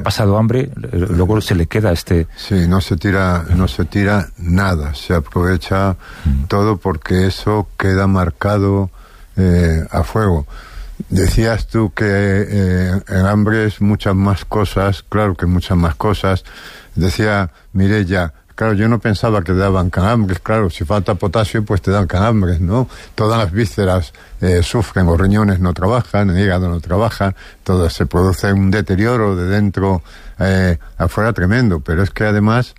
ha pasado hambre, luego se le queda Sí, no se tira nada, se aprovecha todo porque eso queda marcado a fuego. Decías tú que el hambre es muchas más cosas, claro que muchas más cosas. Decía Mireia, claro, yo no pensaba que daban calambres, claro, si falta potasio pues te dan calambres, ¿no? Todas las vísceras sufren, los riñones no trabajan, el hígado no trabaja, todo se produce un deterioro de dentro afuera tremendo, pero es que además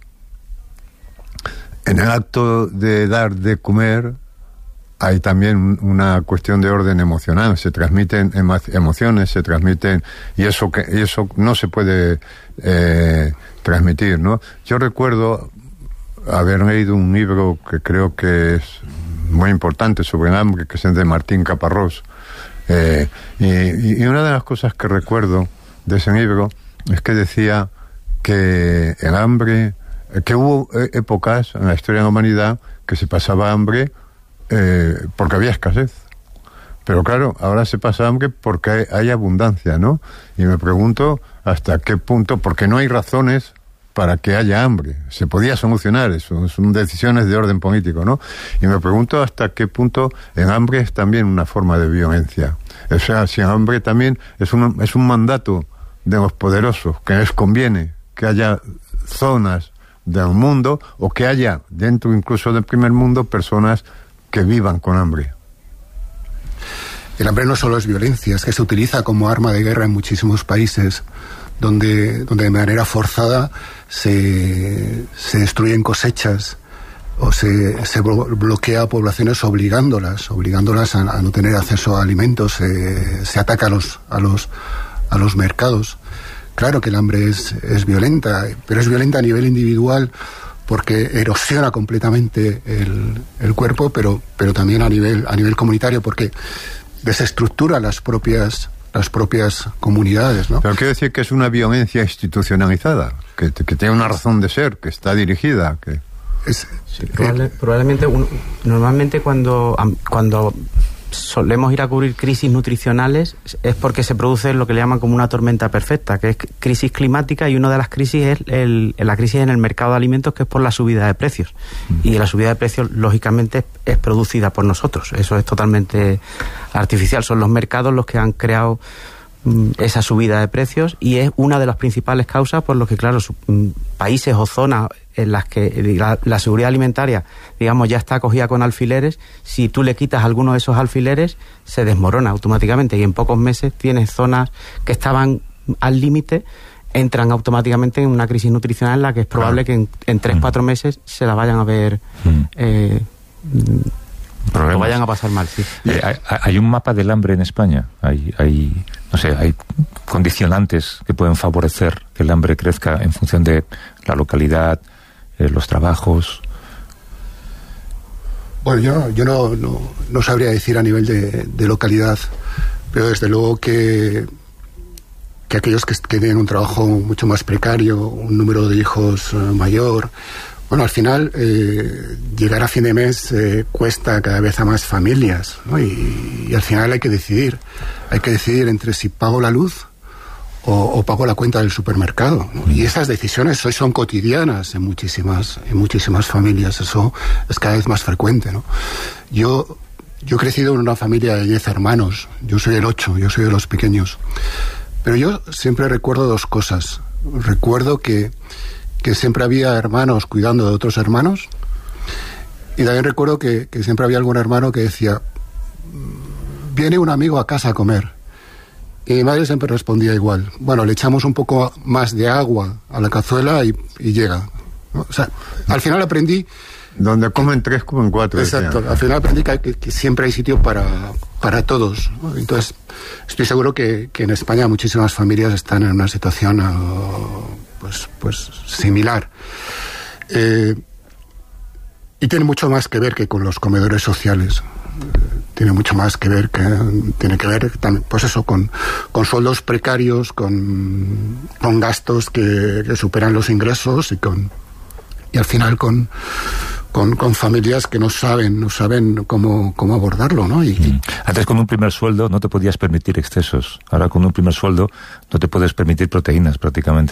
en el acto de dar de comer hay también una cuestión de orden emocional, se transmiten emociones, se transmiten, y eso no se puede transmitir, ¿no? Yo recuerdo haber leído un libro que creo que es muy importante sobre el hambre, que es el de Martín Caparrós, y una de las cosas que recuerdo de ese libro es que decía que el hambre, que hubo épocas en la historia de la humanidad que se pasaba hambre porque había escasez. Pero claro, ahora se pasa hambre porque hay abundancia, ¿no? Y me pregunto hasta qué punto, porque no hay razones para que haya hambre. Se podía solucionar eso, son decisiones de orden político, ¿no? Y me pregunto hasta qué punto el hambre es también una forma de violencia. O sea, si el hambre también es un mandato de los poderosos, que les conviene que haya zonas del mundo, o que haya, dentro incluso del primer mundo, personas que vivan con hambre. El hambre no solo es violencia, es que se utiliza como arma de guerra en muchísimos países donde de manera forzada se destruyen cosechas o se bloquea a poblaciones obligándolas a no tener acceso a alimentos, se ataca a los mercados. Claro que el hambre es violenta, pero es violenta a nivel individual porque erosiona completamente el cuerpo, pero también a nivel comunitario, porque desestructura las propias comunidades, ¿no? Pero quiero decir que es una violencia institucionalizada, que tiene una razón de ser, que está dirigida, que... Sí, probablemente normalmente cuando solemos ir a cubrir crisis nutricionales es porque se produce lo que le llaman como una tormenta perfecta, que es crisis climática, y una de las crisis es la crisis en el mercado de alimentos, que es por la subida de precios. Y la subida de precios, lógicamente, es producida por nosotros. Eso es totalmente artificial. Son los mercados los que han creado esa subida de precios, y es una de las principales causas por lo que, claro, países o zonas en las que la seguridad alimentaria, digamos, ya está acogida con alfileres, si tú le quitas alguno de esos alfileres, se desmorona automáticamente, y en pocos meses tienes zonas que estaban al límite, entran automáticamente en una crisis nutricional en la que es probable que en 3-4 meses se la vayan a ver... lo vayan a pasar mal, sí. ¿Hay un mapa del hambre en España? ¿Hay condicionantes que pueden favorecer que el hambre crezca en función de la localidad, los trabajos? Bueno, yo no sabría decir a nivel de localidad, pero desde luego que aquellos que tienen un trabajo mucho más precario, un número de hijos mayor... Bueno, al final, llegar a fin de mes cuesta cada vez a más familias, ¿no? Y al final hay que decidir entre si pago la luz o pago la cuenta del supermercado, ¿no? Y esas decisiones hoy son cotidianas en muchísimas familias. Eso es cada vez más frecuente, ¿no? Yo he crecido en una familia de 10 hermanos. Yo soy el 8, yo soy de los pequeños. Pero yo siempre recuerdo dos cosas. Recuerdo que siempre había hermanos cuidando de otros hermanos, y también recuerdo que siempre había algún hermano que decía: viene un amigo a casa a comer, y mi madre siempre respondía igual: bueno, le echamos un poco más de agua a la cazuela y llega, ¿no? O sea, al final aprendí... Donde comen 3, comen 4. Exacto, decía. Al final aprendí que siempre hay sitio para todos, ¿no? Entonces, estoy seguro que en España muchísimas familias están en una situación... Pues similar. Y tiene mucho más que ver que con los comedores sociales. Tiene mucho más que ver, tiene que ver también, pues eso, con sueldos precarios, con gastos que superan los ingresos, y al final con familias que no saben cómo abordarlo, ¿no? Antes, con un primer sueldo no te podías permitir excesos. Ahora, con un primer sueldo no te puedes permitir proteínas prácticamente.